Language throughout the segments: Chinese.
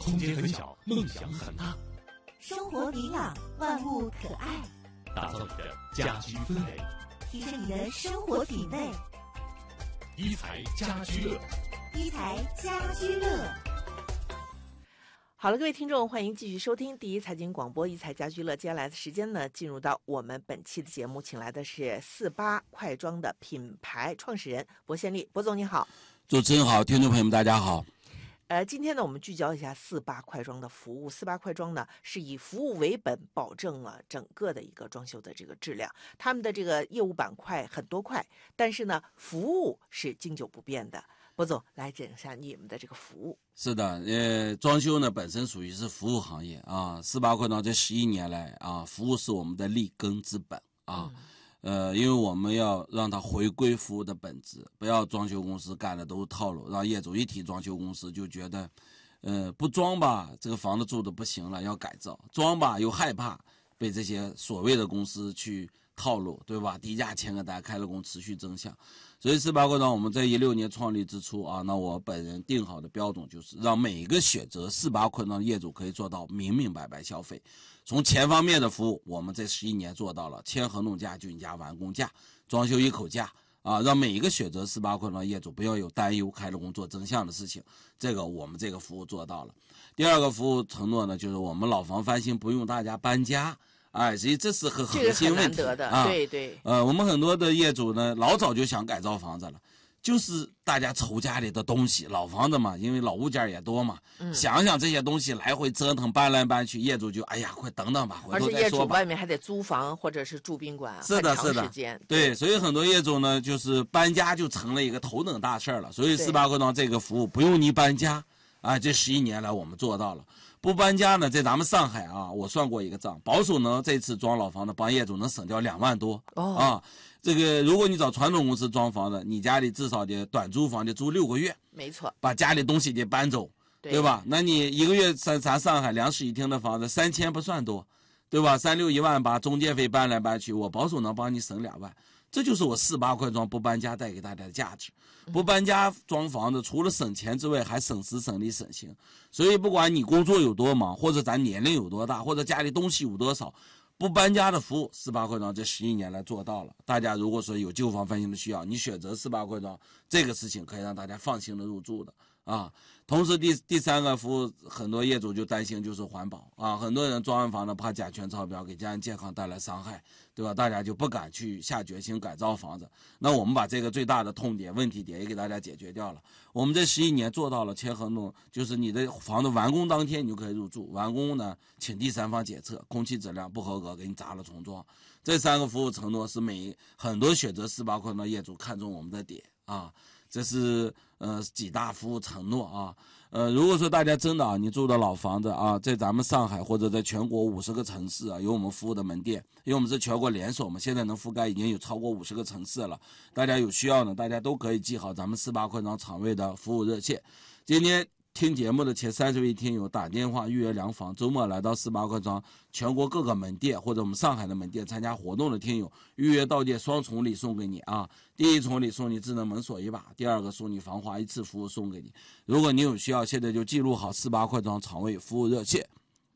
空间很小，梦想很大。 生活明朗，万物可爱。 打造你的家居氛围， 提升你的生活品味。 一财家居乐， 一财家居乐。 好了，各位听众，欢迎继续收听第一财经广播一财家居乐。接下来的时间呢，进入到我们本期的节目，请来的是48快装的品牌创始人薄宪利。薄总你好。 主持人好，听众朋友们大家好。 今天呢，我们聚焦一下48快装的服务。48快装呢，是以服务为本，保证了整个的一个装修的这个质量。他们的这个业务板块很多块，但是呢，服务是经久不变的。薄总来讲一下你们的这个服务。 是的，装修呢本身属于是服务行业啊。48快装这11年来啊，服务是我们的立根之本啊。因为我们要让它回归服务的本质，不要装修公司干的都是套路，让业主一提装修公司就觉得，不装吧，这个房子住的不行了，要改造；装吧又害怕被这些所谓的公司去套路，对吧？低价签个单，开了工持续增项。所以48快装我们在16年创立之初啊，那我本人定好的标准就是让每一个选择48快装的业主可以做到明明白白消费。从钱方面的服务，我们这11年做到了签合同价、均价、完工价、装修一口价啊，让每一个选择48快装的业主不要有担忧开了工做增项的事情。这个我们这个服务做到了。第二个服务承诺呢，就是我们老房翻新不用大家搬家。所以这是很核心问题， 这个很难得的啊。 对对。 我们很多的业主呢，老早就想改造房子了，就是大家愁家里的东西，老房子嘛，因为老物件也多嘛，想想这些东西来回折腾搬来搬去，业主就哎呀，快等等吧，回头再说吧。 而且业主外面还得租房或者是住宾馆， 是的，是的，对，所以很多业主呢，就是搬家就成了一个头等大事了。所以48快装这个服务不用你搬家啊，这11年来我们做到了。不搬家呢，在咱们上海啊，我算过一个账，保守呢这次装老房的帮业主能省掉2万多啊。这个如果你找传统公司装房的，你家里至少得短租房得租6个月， 没错， 把家里东西得搬走，对吧？那你1个月咱上海2室1厅的房子3000不算多，对吧？36、1万8，中介费搬来搬去，我保守能帮你省2万。这就是我48快装不搬家带给大家的价值。不搬家装房子，除了省钱之外，还省时省力省心。所以不管你工作有多忙，或者咱年龄有多大，或者家里东西有多少，不搬家的服务48快装这11年来做到了。大家如果说有旧房翻新的需要，你选择48快装，这个事情可以让大家放心的入住的啊。同时第三个服务，很多业主就担心就是环保啊，很多人装完房子怕甲醛超标给家人健康带来伤害，对吧？大家就不敢去下决心改造房子。那我们把这个最大的痛点问题点也给大家解决掉了。我们这11年做到了签合同，就是你的房子完工当天你就可以入住，完工呢请第三方检测，空气质量不合格给你砸了重装。这3个服务承诺是很多选择48快装的业主看中我们的点啊。这是几大服务承诺啊。如果说大家真的啊，你住的老房子啊，在咱们上海或者在全国50个城市啊，有我们服务的门店，因为我们是全国连锁嘛，现在能覆盖已经有超过50个城市了。大家有需要呢，大家都可以记好咱们48快装场位的服务热线。今天听节目的前30位听友打电话预约量房，周末来到48快装全国各个门店或者我们上海的门店参加活动的听友，预约到店双重礼送给你啊！第一重礼送你智能门锁1把，第二个送你防滑1次服务送给你。如果你有需要，现在就记录好48快装场位服务热线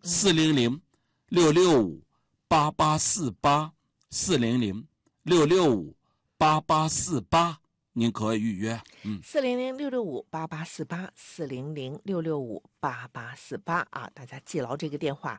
：400-665-8848 400-665-8848。您可以预约 400-665-8848 400-665-8848啊，大家记牢这个电话。